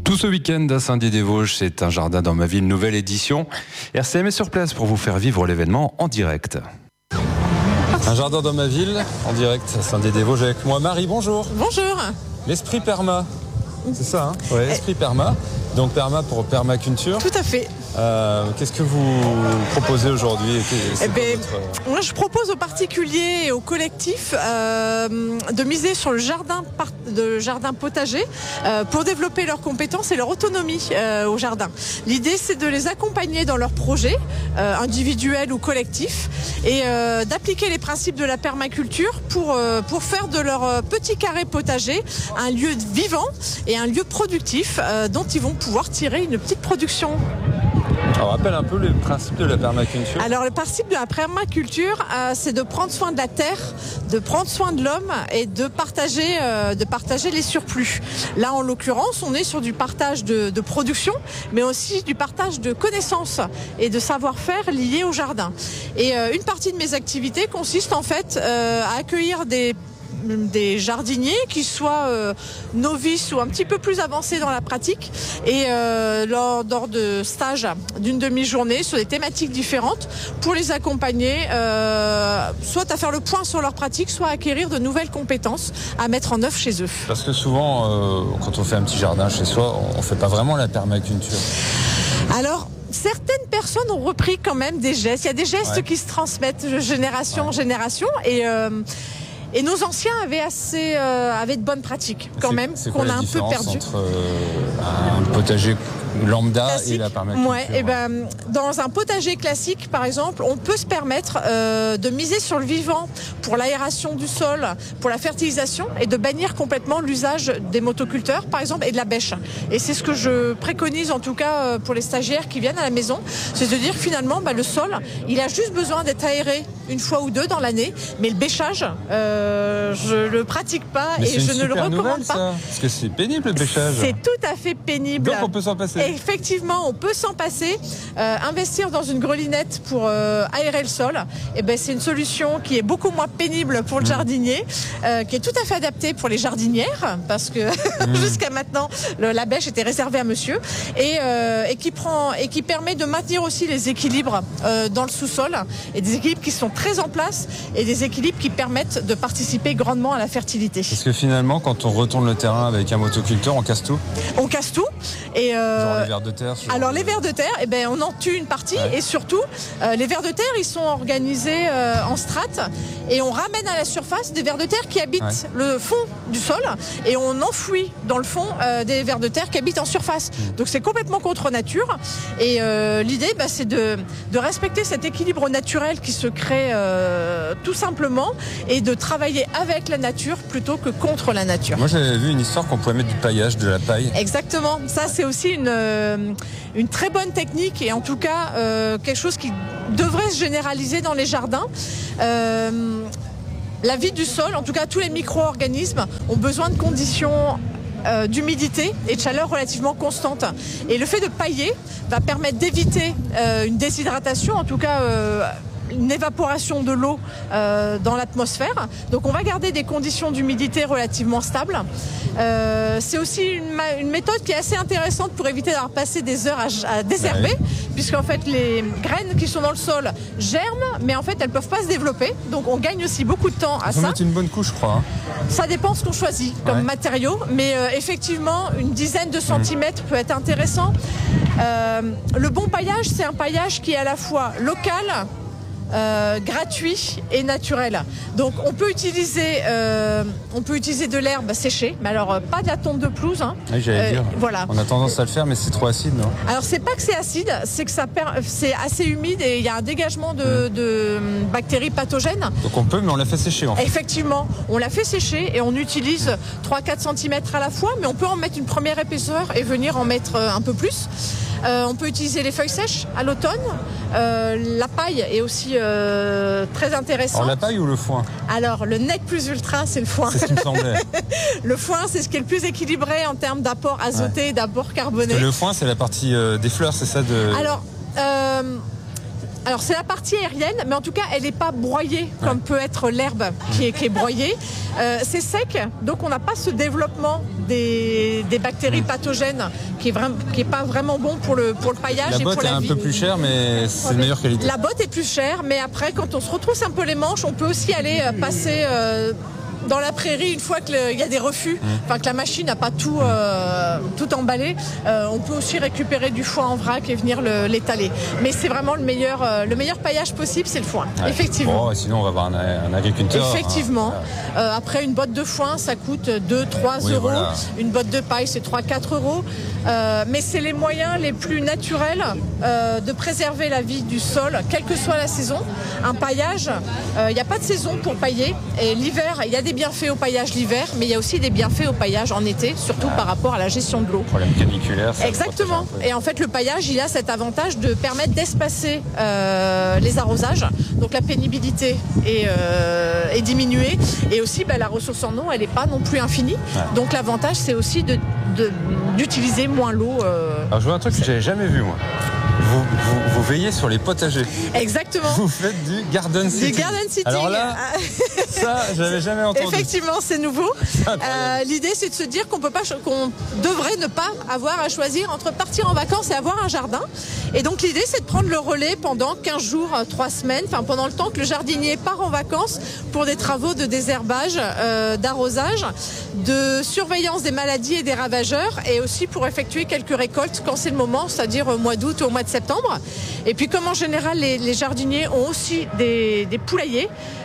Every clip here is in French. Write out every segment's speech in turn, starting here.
Tout ce week-end à Saint-Dié-des-Vosges, c'est un jardin dans ma ville, nouvelle édition. RCM est sur place pour vous faire vivre l'événement en direct. Un jardin dans ma ville, en direct à Saint-Dié-des-Vosges avec moi. Marie, bonjour. Bonjour. L'esprit perma, c'est ça, hein? Ouais, esprit perma. Donc perma pour permaculture. Tout à fait. Qu'est-ce que vous proposez aujourd'hui? Moi, je propose aux particuliers et aux collectifs de miser sur le jardin potager pour développer leurs compétences et leur autonomie au jardin. L'idée, c'est de les accompagner dans leurs projets individuels ou collectifs et d'appliquer les principes de la permaculture pour faire de leur petit carré potager un lieu vivant et un lieu productif dont ils vont pouvoir tirer une petite production. Alors, rappelle un peu le principe de la permaculture. Alors, le principe de la permaculture, c'est de prendre soin de la terre, de prendre soin de l'homme et de partager les surplus. Là, en l'occurrence, on est sur du partage de production, mais aussi du partage de connaissances et de savoir-faire liés au jardin. Et une partie de mes activités consiste en fait à accueillir des jardiniers qui soient novices ou un petit peu plus avancés dans la pratique et lors de stages d'une demi-journée sur des thématiques différentes pour les accompagner soit à faire le point sur leur pratique, soit à acquérir de nouvelles compétences à mettre en œuvre chez eux. Parce que souvent, quand on fait un petit jardin chez soi, on ne fait pas vraiment la permaculture. Alors, certaines personnes ont repris quand même des gestes. Il y a des gestes qui se transmettent de génération en génération et nos anciens avaient de bonnes pratiques quand même, qu'on a un peu perdu. Entre un potager lambda classique, et la permaculture. Dans un potager classique, par exemple, on peut se permettre de miser sur le vivant pour l'aération du sol, pour la fertilisation et de bannir complètement l'usage des motoculteurs, par exemple, et de la bêche. Et c'est ce que je préconise en tout cas pour les stagiaires qui viennent à la maison, c'est de dire que finalement, le sol, il a juste besoin d'être aéré une fois ou deux dans l'année, mais le bêchage, je le pratique pas et je ne le recommande pas. Parce que c'est pénible le bêchage. C'est tout à fait pénible. Donc on peut s'en passer. Effectivement, on peut s'en passer. Investir dans une grelinette pour aérer le sol, c'est une solution qui est beaucoup moins pénible pour le jardinier, qui est tout à fait adaptée pour les jardinières, parce que jusqu'à maintenant, la bêche était réservée à monsieur, et qui permet de maintenir aussi les équilibres dans le sous-sol, et des équilibres qui sont très en place, et des équilibres qui permettent de participer grandement à la fertilité. Parce que finalement, quand on retourne le terrain avec un motoculteur, on casse tout. On casse tout. Et genre les vers de terre. Les vers de terre, on en tue une partie, et surtout, les vers de terre, ils sont organisés en strates, et on ramène à la surface des vers de terre qui habitent le fond du sol, et on enfouit dans le fond des vers de terre qui habitent en surface. Donc c'est complètement contre nature, et l'idée, c'est de respecter cet équilibre naturel qui se crée tout simplement, et de travailler avec la nature plutôt que contre la nature. Moi j'avais vu une histoire qu'on pouvait mettre du paillage, de la paille. Exactement, ça c'est aussi une très bonne technique, et en tout cas quelque chose qui devrait se généraliser dans les jardins. La vie du sol, en tout cas tous les micro-organismes ont besoin de conditions d'humidité et de chaleur relativement constantes. Et le fait de pailler va permettre d'éviter une déshydratation, en tout cas une évaporation de l'eau dans l'atmosphère. Donc on va garder des conditions d'humidité relativement stables. C'est aussi une méthode qui est assez intéressante pour éviter d'avoir passé des heures à désherber, puisqu'en fait les graines qui sont dans le sol germent, mais en fait elles ne peuvent pas se développer. Donc on gagne aussi beaucoup de temps à ça. Il faut mettre une bonne couche, je crois. Ça dépend ce qu'on choisit comme matériau, mais effectivement une dizaine de centimètres peut être intéressant. Le bon paillage, c'est un paillage qui est à la fois local, gratuit et naturel. Donc on peut utiliser de l'herbe séchée, mais alors pas de la tonte de pelouse. Oui, j'allais dire. Voilà. On a tendance à le faire, mais c'est trop acide, non? Alors c'est pas que c'est acide, c'est que c'est assez humide et il y a un dégagement de bactéries pathogènes. Donc on peut, mais on l'a fait sécher en fait. Effectivement, on l'a fait sécher et on utilise 3-4 cm à la fois, mais on peut en mettre une première épaisseur et venir en mettre un peu plus. On peut utiliser les feuilles sèches à l'automne. La paille est aussi très intéressante. Alors la paille ou le foin? Alors le nec plus ultra, c'est le foin. C'est ce qui me semblait. Le foin, c'est ce qui est le plus équilibré en termes d'apport azoté et d'apport carboné. Parce que le foin, c'est la partie des fleurs, c'est ça de... Alors c'est la partie aérienne, mais en tout cas elle n'est pas broyée comme peut être l'herbe qui est broyée. C'est sec, donc on n'a pas ce développement des des bactéries pathogènes qui est pas vraiment bon pour le paillage et pour la vie. La botte est un peu plus chère, mais c'est de meilleure qualité. La botte est plus chère, mais après, quand on se retrousse un peu les manches, on peut aussi aller passer dans la prairie une fois qu'il y a des refus, que la machine n'a pas tout emballé. On peut aussi récupérer du foin en vrac et venir l'étaler. Mais c'est vraiment le meilleur paillage possible, c'est le foin, effectivement. Bon, sinon on va voir un agriculteur. Effectivement. Après, une botte de foin, ça coûte 2-3 euros. Voilà. Une botte de paille, c'est 3-4 euros. Mais c'est les moyens les plus naturels de préserver la vie du sol, quelle que soit la saison. Un paillage, il n'y a pas de saison pour pailler. Et l'hiver, il y a des bienfaits au paillage l'hiver, mais il y a aussi des bienfaits au paillage en été, surtout par rapport à la gestion de l'eau. Problème caniculaire. Exactement. Et en fait, le paillage, il a cet avantage de permettre d'espacer les arrosages. Donc la pénibilité est diminuée. Et aussi, la ressource en eau, elle n'est pas non plus infinie. Ouais. Donc l'avantage, c'est aussi d'utiliser moins l'eau. Alors je vois un truc que j'avais jamais vu, moi. Vous veillez sur les potagers. Exactement. Vous faites du garden sitting. Du garden sitting. Alors là, ça, j'avais jamais entendu. Effectivement, c'est nouveau. L'idée, c'est de se dire qu'on devrait ne pas avoir à choisir entre partir en vacances et avoir un jardin. Et donc, l'idée, c'est de prendre le relais pendant 15 jours, 3 semaines, pendant le temps que le jardinier part en vacances pour des travaux de désherbage, d'arrosage, de surveillance des maladies et des ravageurs, et aussi pour effectuer quelques récoltes quand c'est le moment, c'est-à-dire au mois d'août ou au mois de septembre. Et puis comme en général les jardiniers ont aussi des poulaillers,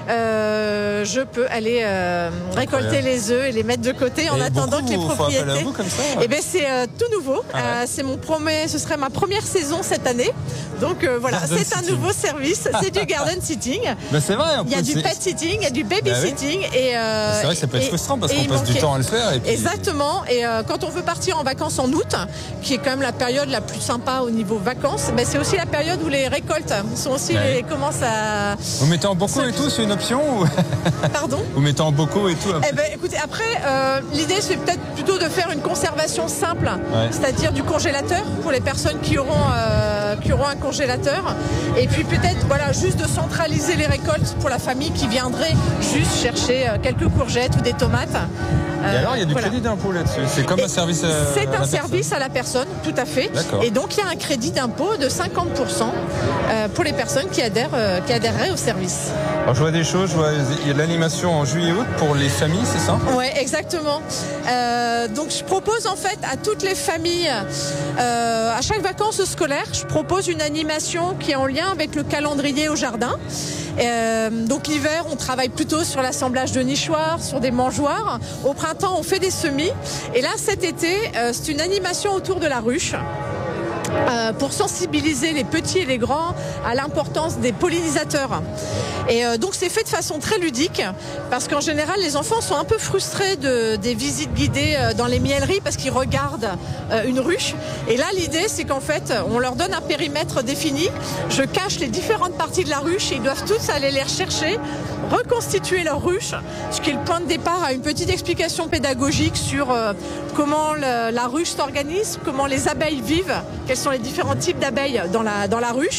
je peux aller récolter les œufs et les mettre de côté en attendant que les propriétés. Comme ça, Et c'est tout nouveau. Ce serait ma première saison cette année. Donc voilà, c'est un nouveau service. C'est du garden sitting. C'est vrai. Il y a du pet sitting, il y a du baby sitting. Et c'est vrai que ça peut être frustrant parce qu'on passe du temps à le faire. Et puis... Exactement. Et quand on veut partir en vacances en août, qui est quand même la période la plus sympa au niveau vacances, c'est aussi la période où les récoltes sont aussi commencent à. Vous mettez en bocaux et tout, c'est une option ou... Pardon ? Vous mettez en bocaux et tout. Écoutez, après, l'idée c'est peut-être plutôt de faire une conservation simple, c'est-à-dire du congélateur pour les personnes qui auront un congélateur. Et puis peut-être juste de centraliser les récoltes pour la famille qui viendrait juste chercher quelques courgettes ou des tomates. Et alors, il y a du crédit d'impôt là-dessus. C'est comme un service à la personne. C'est un service à la personne, tout à fait. D'accord. Et donc, il y a un crédit d'impôt de 50% pour les personnes qui adhéreraient au service. Alors, je vois des choses. Il y a de l'animation en juillet-août pour les familles, c'est ça ? Oui, exactement. Donc, je propose en fait à toutes les familles, à chaque vacances scolaires, je propose une animation qui est en lien avec le calendrier au jardin. Donc l'hiver, on travaille plutôt sur l'assemblage de nichoirs, sur des mangeoires. Au printemps, on fait des semis. Et là, cet été, c'est une animation autour de la ruche. Pour sensibiliser les petits et les grands à l'importance des pollinisateurs. Et donc c'est fait de façon très ludique parce qu'en général les enfants sont un peu frustrés des visites guidées dans les mieleries parce qu'ils regardent une ruche. Et là l'idée c'est qu'en fait on leur donne un périmètre défini, je cache les différentes parties de la ruche et ils doivent tous aller les rechercher, reconstituer leur ruche, ce qui est le point de départ à une petite explication pédagogique sur comment la ruche s'organise, comment les abeilles vivent, quels sont les différents types d'abeilles dans la ruche.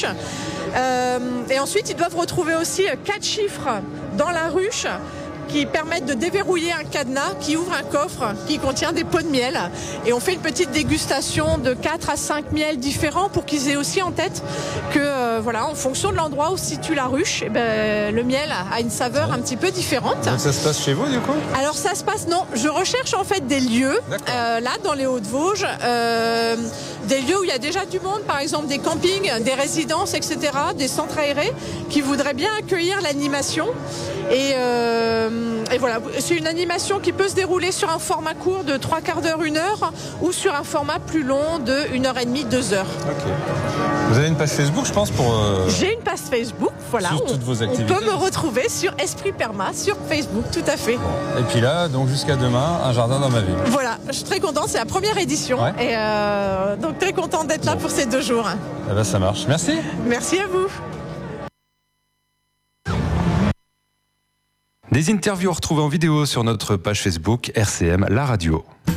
Et ensuite, ils doivent retrouver aussi 4 chiffres dans la ruche qui permettent de déverrouiller un cadenas qui ouvre un coffre qui contient des pots de miel. Et on fait une petite dégustation de 4 à 5 miels différents pour qu'ils aient aussi en tête que, en fonction de l'endroit où se situe la ruche, le miel a une saveur un petit peu différente. Donc ça se passe chez vous, du coup ? Alors ça se passe, non. Je recherche en fait des lieux, là, dans les Hauts-de-Vosges, des lieux où il y a déjà du monde, par exemple des campings, des résidences, etc., des centres aérés qui voudraient bien accueillir l'animation. Et voilà, c'est une animation qui peut se dérouler sur un format court de 3/4 d'heure, 1 heure, ou sur un format plus long de 1h30, 2 heures. Ok. Vous avez une page Facebook, je pense, pour... J'ai une page Facebook, voilà. Sur toutes vos activités. On peut me retrouver sur Esprit Perma, sur Facebook, tout à fait. Et puis là, donc jusqu'à demain, un jardin dans ma ville. Voilà, je suis très contente, c'est la première édition. Ouais. Et donc très contente d'être là pour ces 2 jours. Ça marche. Merci. Merci à vous. Des interviews retrouvées en vidéo sur notre page Facebook RCM La Radio.